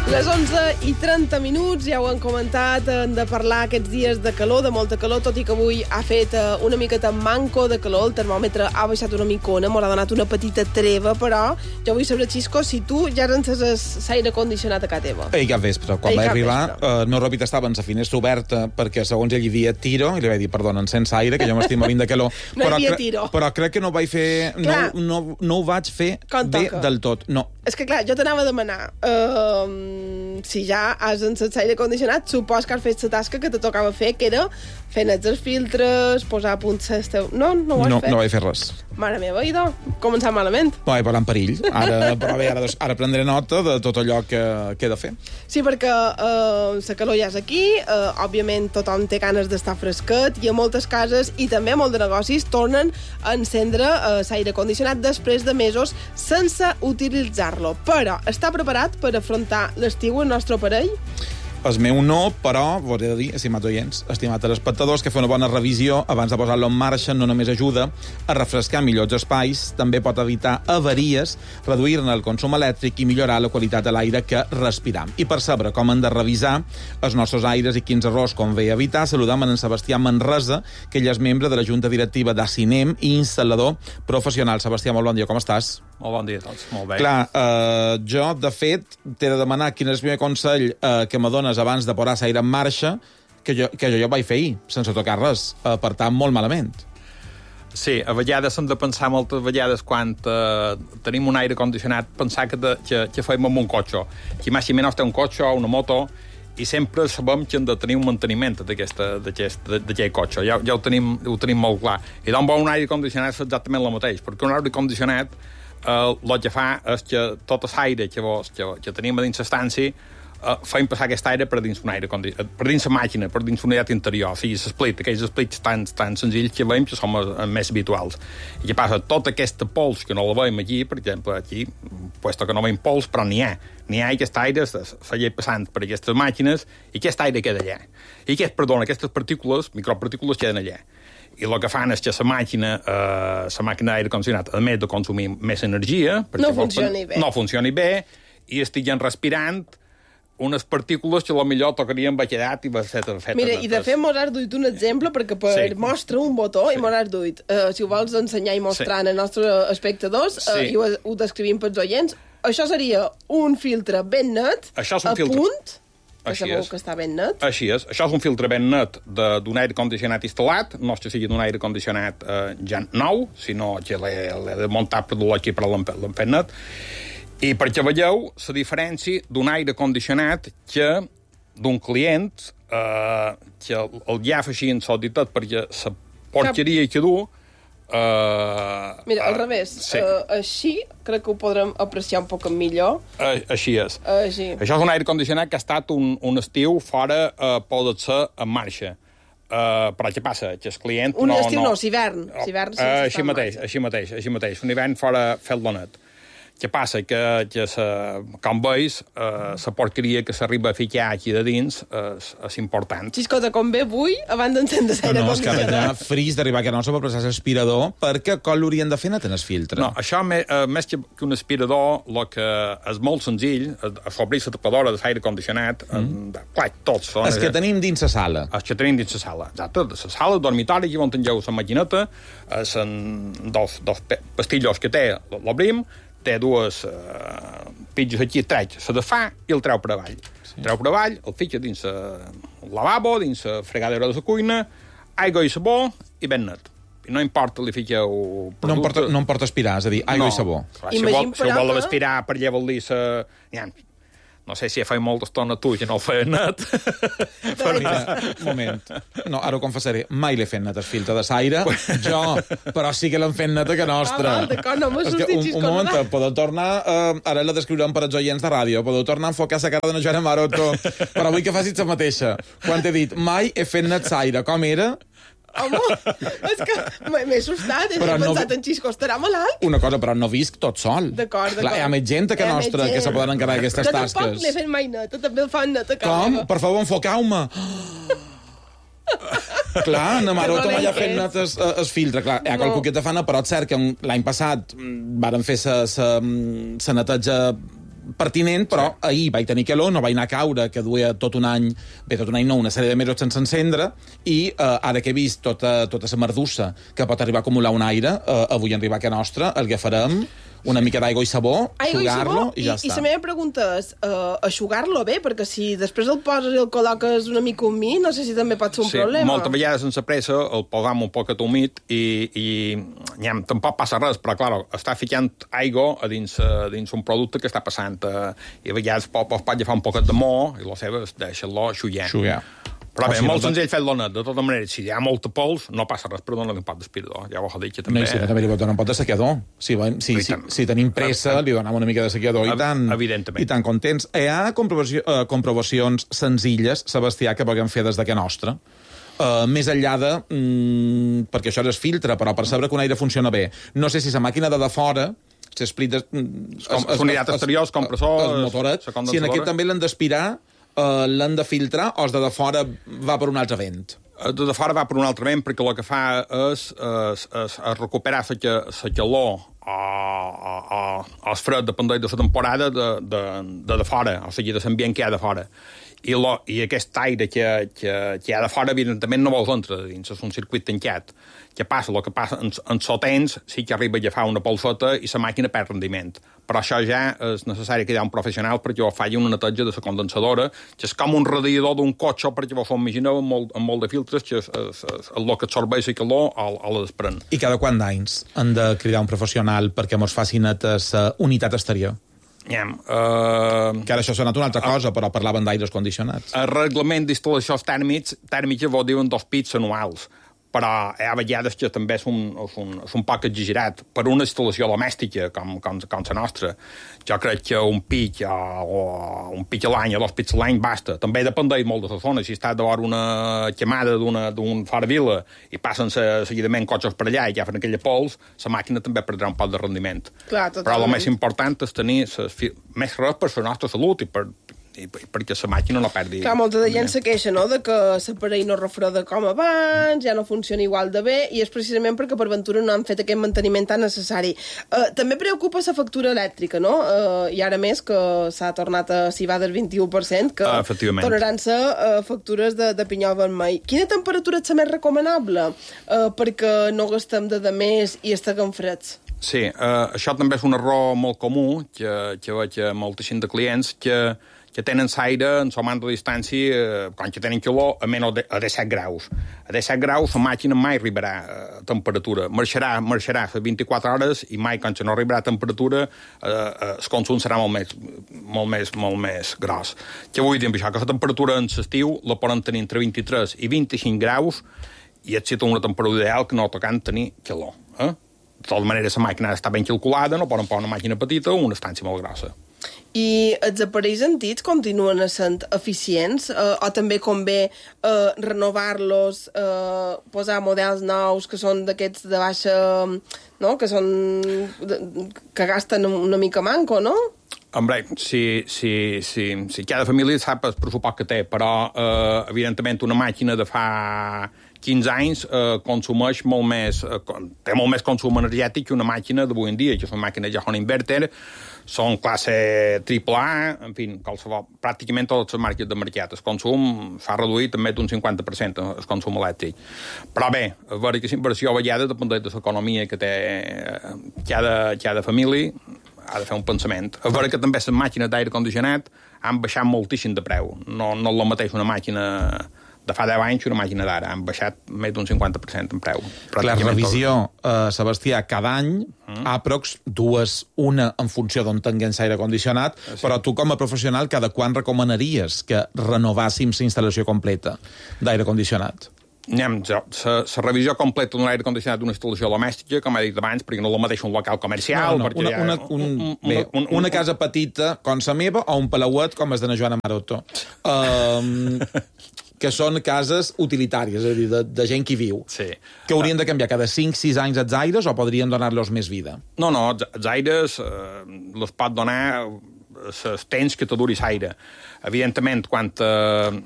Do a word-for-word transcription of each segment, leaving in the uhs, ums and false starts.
Les onze i trenta minuts, ja ho han comentat, hem de parlar aquests dies de calor, de molta calor, tot i que avui ha fet una miqueta manco de calor, el termòmetre ha baixat una micona, m'ha donat una petita treva, però jo vull saber, Xisco, si tu ja has encès l'aire condicionat a casa teva. Ahir cap vespre, quan Ei, vaig cap arribar, vespre. eh, el meu ròpit estava en la finestra oberta perquè, segons ell, hi havia tiro, i li vaig dir, perdona, encens aire, que jo m'estic morint de calor. No hi però, havia cre- tiro. Però crec que no ho vaig fer... No, Clar. no, no ho vaig fer Com bé toca. del tot, no. És que, clar, jo t'anava a demanar uh, si ja has encès l'aire condicionat, supos que has fet la tasca que te tocava fer, que era fer nets els filtres, posar a punt el teu... No, no ho has No, fet. no vaig fer res. Mare meva, idò, començar malament. No vaig parlar en perill. Ara, però bé, ara, ara prendré nota de tot allò que, que he de fer. Sí, perquè uh, la calor ja és aquí, uh, òbviament tothom té ganes d'estar fresquet, i a moltes cases i també a molts de negocis tornen a encendre uh, l'aire condicionat després de mesos sense utilitzar-lo. Però està preparat per afrontar l'estiu el nostre aparell? El meu no, però, vos he de dir, estimat oients, estimat espectadors, que fer una bona revisió abans de posar-lo en marxa no només ajuda a refrescar millor els espais, també pot evitar avaries, reduir-ne el consum elèctric i millorar la qualitat de l'aire que respiram. I per saber com hem de revisar els nostres aires i quins errors convé evitar, saludam en Sebastià Manresa, que ell és membre de la Junta Directiva d'Acinem i instal·lador professional. Sebastià, molt bon dia, com estàs? Molt bon dia a tots, molt bé. Clar, eh, jo, de fet, t'he de demanar quin és el primer consell eh, que me dones abans de posar l'aire en marxa, que jo, que jo ja ho vaig fer ahir, sense tocar res, eh, per tant, molt malament. Sí, a vegades hem de pensar moltes vegades quan eh, tenim un aire condicionat, pensar que, de, que, que fem amb un cotxe. Qui més o menys té un cotxe o una moto, i sempre sabem que hem de tenir un manteniment d'aquest cotxe. Ja, ja ho, tenim, ho tenim molt clar. I d'on va un aire condicionat és exactament el mateix, perquè un aire condicionat eh, el que fa és que tot l'aire que, vos, que, que tenim a dins l'estància Uh, fem passar aquest aire per dins un aire per dins la màquina, per dins una unitat interior, o sigui, l'esplit, aquells esplits tan, tan senzills que veiem que són els més habituals. I què passa? Tota aquesta pols que no la veiem aquí, per exemple, aquí, puesto que no veiem pols, però n'hi ha. N'hi ha aquest aire, s'ha passant per aquestes màquines, i aquest aire queda allà. I aquest, perdona, aquestes partícules, micropartícules, queden allà. I el que fan és que la màquina, eh, la màquina d'aire condicionat, a més de consumir més energia, no funcioni bé. No funcioni bé, i estiguen respirant unes partícules que potser tocarien baquedat i va ser fetes. Mira, i de fet mos has duit un exemple perquè per sí. mostra un botó sí. i mos has duit. Uh, si ho vols ensenyar i mostrar sí. als nostres espectadors sí. uh, i ho, ho descrivim pels oients, això seria un filtre ben net, això és un a filtre. punt, que Així sabeu és. que està ben net. Així és. Això és un filtre ben net d'un aire condicionat instal·lat, no és que sigui d'un aire condicionat eh, ja nou, sinó que l'he de muntar per dur aquí per l'hem fet net. I perquè veieu la diferència d'un aire condicionat que d'un client eh, que el ja afegien soliditat perquè la porqueria que du eh, Mira, al eh, revés. sí. Uh, així crec que ho podrem apreciar un poc millor. Eh, així és. Així. Això és un aire condicionat que ha estat un, un estiu fora eh, poder ser en marxa. Uh, però què passa? Que el client un no... estiu no, no, l'hivern. L'hivern uh, així mateix, així mateix, així mateix. Un hivern fora fer-lo net. Què passa? Que, que sa, com veus, eh, la porqueria que s'arriba a ficar aquí de dins és, és important. Xiscota, com bé vull, abans d'encendre l'aire No, no, és que ara condicionat. ja fris d'arribar a casa nostra per passar l'aspirador, perquè com l'haurien de fer net en el filtre? No, això, més, eh, més que, que un aspirador, el que és molt senzill, és obrir la tapadora de l'aire condicionat, mm. eh, clar, tots són... Els que tenim dins la sala. Els que tenim dins la sala, exacte, de la sala, el dormitori, aquí on tingueu la maquineta, són dos, dos pastillos que té, l'obrim, té dues uh, pitges aquí, treig, se desfà i el treu per avall. Sí. Treu per avall, el fica dins el lavabo, dins la fregadera de la cuina, aigua i sabó i ben net. I no importa, li fiqueu... No em, porta, no em porta aspirar, és a dir, aigua no, i sabó. Clar, si, vol, si ho vol aspirar per llevar-li la... Ja, no sé si ja feia molta estona tu que no el feia net. Però mira, un moment. No, ara ho confessaré. Mai l'he fet net el filtre de l'aire. Jo, però sí que l'hem fet net a que nostra. Ah, d'acord, no m'assustis. Un, un moment, podeu tornar... Uh, ara la descriurem per als oients de ràdio. Podeu tornar a enfocar la cara de Joana Maroto. Però vull que facis la mateixa. Quan t'he dit, mai he fet net l'aire. Com era? Home, és que m'he assustat, he però pensat no... en Xisco, estarà malalt? Una cosa, però no visc tot sol. D'acord, d'acord. Clar, hi ha més gent que nostra que se poden encarregar aquestes tasques. Jo tampoc l'he fet mai net, també el fan net a casa. Com? Per favor, enfocau-me. Clar, na Maroto m'ha fet net es, es filtre. Clar, hi ha no. qualcú que te fa, però és cert que l'any passat varen fer sa neteja pertinent, però sí. ahir vaig tenir calor, no vaig anar a caure, que duia tot un any, bé, tot un any no, una sèrie de mesos sense encendre, i eh, ara que he vist tota, tota la merdussa que pot arribar a acumular un aire, eh, avui arribar a casa nostra, el que farem, una mica d'aigua i sabó, eixugar-lo i, i ja i, està. I la meva pregunta és, uh, eixugar-lo bé? Perquè si després el poses i el col·loques una mica humit, no sé si també pot ser un sí, problema. Moltes vegades sense pressa el posam un poquet humit i, i nyam, tampoc passa res, però clar, està ficant aigua a dins, a dins un producte que està passant uh, i a vegades pot, pot agafar un poquet de mo i la seva deixa-lo eixugar. Eixugar. Però bé, si molt no, senzill fer-lo net. De tota manera, si hi ha molta pols, no passa res, però dona-li un pot d'aspirador. Ja ho he dit, que també... No, i si no, també li pot donar un pot de sequeador. Si, si, si, si tenim pressa, li donem una mica de sequeador i tant, evidentment. I tant contents. Hi ha comprovació, uh, comprovacions senzilles, Sebastià, que puguem fer des de casa nostra. Uh, més enllà de... Mm, perquè això és filtre, però per saber que un aire funciona bé. No sé si la màquina de de fora... s'explica... Les unitats exteriors, compressors... El motoret. Si en aquest també l'han d'aspirar, Uh, l'han de filtrar o els de, de fora va per un altre vent? De, de fora va per un altre vent perquè el que fa és, és, és, és recuperar la calor o, o, o, o el fred, depèn de la temporada, de, de, de, de fora, o sigui, de l'ambient que hi ha de fora. I, lo, i aquest aire que, que, que hi ha de fora, evidentment, no vols entrar dins, és un circuit tancat. Què passa? El que passa en, en sotens sí que arriba a agafar una polsota i la màquina perd rendiment. Però això ja és necessari que hi ha un professional perquè ho faci una neteja de la condensadora, que és com un radiador d'un cotxe, perquè vos ho imagineu amb molt, amb molt de filtres, que és, és, és el que absorbeix la calor o, o la desprèn. I cada quant d'anys han de cridar un professional perquè mos faci neta la unitat exterior? Yeah, uh... que ara això ha sonat una altra cosa, uh... però parlaven d'aires condicionats. El reglament d'instal·lacions tèrmics, tèrmiques vol dir dos pits anuals, però hi ha vegades que també és un, és un, és un poc exagerat. Per una instal·lació domèstica, com, com, com la nostra, jo crec que un pit o, o un pit a l'any o dos pits a l'any basta. També dependeix molt de la zona. Si està d'hora una quemada d'un fora vila i passen seguidament cotxes per allà i ja fan aquella pols, la màquina també perdrà un poc de rendiment. Clar, però el més important és tenir ses, més res per la nostra salut i per i perquè la màquina no perdi... Clar, molta de gent se queixa, no?, de que l'aparell no refreda com abans, ja no funciona igual de bé, i és precisament perquè per ventura no han fet aquest manteniment tan necessari. Uh, també preocupa la factura elèctrica, no?, uh, i ara més que s'ha tornat a civar del vint-i-u per cent, que uh, tornaran-se uh, factures de, de pinyol vermell. Quina temperatura és la més recomanable uh, perquè no gastem de, de més i estiguem freds? Sí, uh, això també és un error molt comú, que, que veig a moltíssim de clients, que que tenen l'aire en la manda de distància, eh, quan que tenen calor, a menys de, a disset graus. A disset graus la màquina mai arribarà a temperatura. Marxarà, marxarà a vint-i-quatre hores i mai, quan no arribarà a temperatura, eh, eh, el consum serà molt més, molt més, molt més gros. Què vull dir amb això? Que la temperatura en l'estiu la poden tenir entre vint-i-tres i vint-i-cinc graus i et cita una temperatura ideal que no tocant tenir calor. Eh? De tota manera, la màquina està ben calculada, no poden posar una màquina petita o una estància molt grossa. I els aparells antics continuen sent eficients eh, o també convé eh, renovar-los, eh, posar models nous que són d'aquests de baixa, no?, que són de, que gasten una mica manco, no? Hombre, si, si, si, si cada família sap el pressupost que té, però eh, evidentment una màquina de fa quinze anys eh, consumeix molt més, eh, té molt més consum energètic que una màquina d'avui en dia, que són màquines ja són inverter, són classe triple A, en fi, qualsevol, pràcticament totes les marques de mercat. El consum s'ha reduït també d'un cinquanta per cent, el consum elèctric. Però bé, a veure que la inversió a vegades depèn de l'economia que té cada, cada família, ha de fer un pensament. A veure que també les màquines d'aire condicionat han baixat moltíssim de preu. No, no és la mateixa una màquina de fa deu anys una màquina d'ara. Han baixat més d'un cinquanta per cent en preu. La revisió, eh, Sebastià, cada any, mm. aprox dues, una en funció d'on tinguem aire condicionat, sí. Però tu com a professional cada quan recomanaries que renovàssim la instal·lació completa d'aire condicionat? Anem, la revisió completa d'un aire condicionat d'una instal·lació domèstica, com he dit abans, perquè no la mateix un local comercial... No, no, una, una, un, un, bé, un, una casa petita com la meva o un palauet com és de na Joana Maroto. Um, que són cases utilitàries, és a dir, de, de gent que hi viu. Sí. Que haurien de canviar cada cinc sis anys els aires o podrien donar-los més vida? No, no, els aires eh, els pot donar els temps que te duri l'aire. Evidentment, quan eh,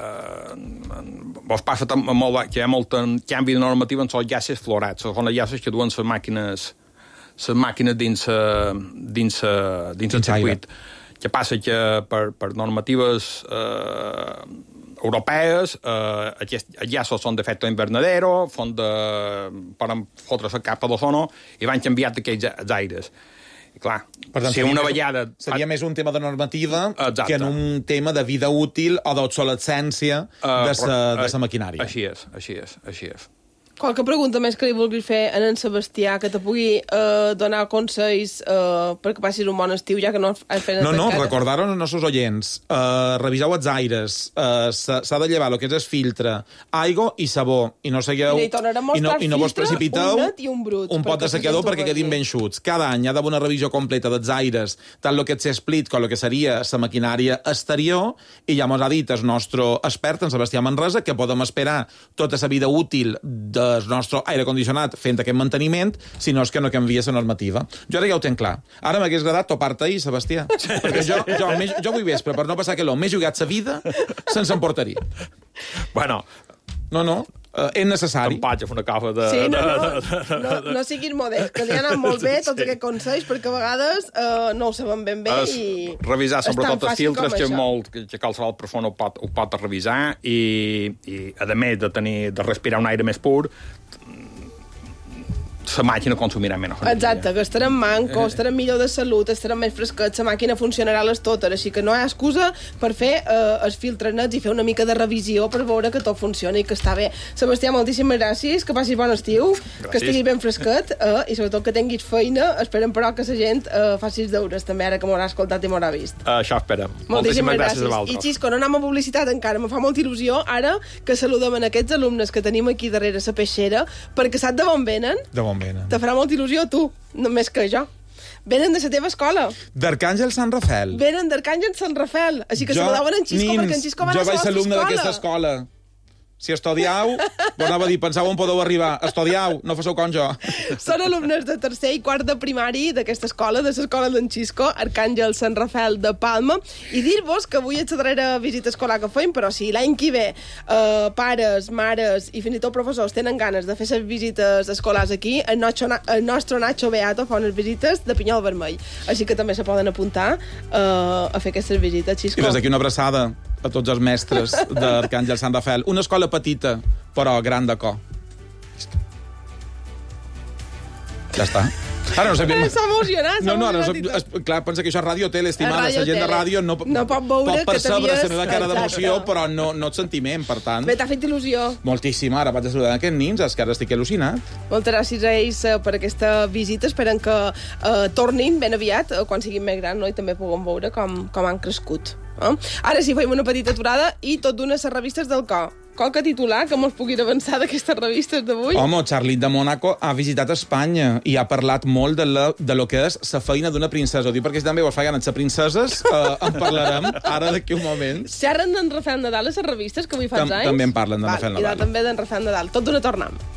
eh, vos passa molt, que hi ha molt canvi de normativa en els llaces florats, són les llaces que duen les màquines les màquines dins, dins, dins, dins el circuit. Què passa? Que per, per normatives eh, europees eh, aquests llaços són d'efecte invernadero, són de... poden fotre's el cap a l'ozono i van canviar aquells aires. I clar, per tant, si una vegada... Seria més un tema de normativa Exacte. que en un tema de vida útil o d'obsolescència uh, de sa, de sa maquinària. Així és, així és, així és. Qualque pregunta més que li vulguis fer a en Sebastià, que te pugui eh, donar consells eh, perquè passis un bon estiu, ja que no has fet... No, no, recordar-ho als nostres oients. Uh, reviseu els aires, uh, s'ha de llevar el que és el filtre, aigua i sabó, i no segueu... I, i, no, i no vos precipiteu un net i un brut. Un pot de sequedor perquè quedin ben xuts. Cada any hi ha d'haver una revisió completa dels aires, tant el que s'ha split com el que seria la maquinària exterior, i ja mos ha dit el nostre expert, en Sebastià Manresa, que podem esperar tota la vida útil del nostre aire condicionat fent aquest manteniment, si no és que no canvia la normativa. Jo ara ja ho tenc clar. Ara m'hagués agradat topar-te ahir, Sebastià, perquè jo, jo, jo avui vespre, per no passar que l'home m'he jugat sa vida, se'ns emportaria. Bueno... No, no, uh, és necessari. Tampoc una cova de... Sí, no, no, no, no siguis modest, que li ha anat molt bé tots sí. aquests consells, perquè a vegades uh, no ho sabem ben bé es, i... Revisar sobretot els filtres, que, molt, que, que qualsevol persona ho pot, ho pot revisar, i, i a més de, tenir, de respirar un aire més pur, la màquina consumirà menys energia. Exacte, que estarem mancos, estarem millor de salut, estarem més fresquets, la màquina funcionarà a les totes, així que no hi ha excusa per fer eh, els filtres nets i fer una mica de revisió per veure que tot funciona i que està bé. Sebastià, moltíssimes gràcies, que passis bon estiu, gràcies. Que estiguis ben fresquet eh, i sobretot que tinguis feina. Esperem, però, que la gent eh, faci els deures també, ara que m'haurà escoltat i m'haurà vist. Uh, això esperem. Moltíssimes, moltíssimes gràcies. gràcies a vosaltres. I Xisco, no anem a publicitat encara, me fa molta il·lusió ara que saludem en aquests alumnes que tenim aquí darrere la peixera, perquè saps de on venen? De on venen. Te farà molta il·lusió, tu, només que jo. Venen de la teva escola. D'Arcàngel Sant Rafel. Venen d'Arcàngel Sant Rafel. Així que saludaven en Xisco, perquè en Xisco va a la seva escola. Jo vaig ser alumne d'aquesta escola. Si estudiau, vos anava a dir, penseu on podeu arribar. Estudiau, no fasseu com jo. Són alumnes de tercer i quart de primari d'aquesta escola, de l'escola d'en Xisco, Arcàngel Sant Rafel de Palma, i dir-vos que avui és la darrera visita escolar que fem, però si l'any que ve eh, pares, mares i fins i tot professors tenen ganes de fer les visites escolars aquí, el nostre, el nostre Nacho Beato fa unes visites de pinyol vermell. Així que també se poden apuntar eh, a fer aquestes visites, Xisco. I des d'aquí una abraçada a tots els mestres d'Arcàngel Sant Rafel. Una escola petita, però gran de cor. Ja està. Ara no sé... S'ha emocionat, no, no, ara no sé, clar, pensa que això és ràdio tele, estimada. La gent de ràdio no, no pot veure pot percebre que la meva cara d'emoció, però no, no et sentiment, per tant. Bé, t'ha fet il·lusió. Moltíssim. Ara vaig a saludar aquests nins, és que ara estic il·lusionat. Moltes gràcies a ells uh, per aquesta visita. Esperem que uh, tornin ben aviat, uh, quan siguin més grans, no? I també puguem veure com, com han crescut. Eh? Ara sí, fem una petita aturada i tot d'una les revistes del cor. Qualque titular que mos puguin avançar d'aquestes revistes d'avui? Home, Charlie de Mónaco ha visitat Espanya i ha parlat molt de, la, de lo que és la feina d'una princesa. Ho dic perquè si també vos fa gana ser princeses, eh, en parlarem ara d'aquí un moment. Xerren d'en Rafael Nadal a les revistes que avui fa Tam anys? També en parlen d'en Rafael Nadal. I també d'en Rafael Nadal. Tot d'una tornem.